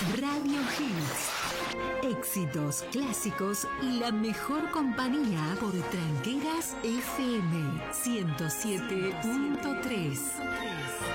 Radio Hits. Éxitos, clásicos y la mejor compañía por Tranqueras FM 107.3.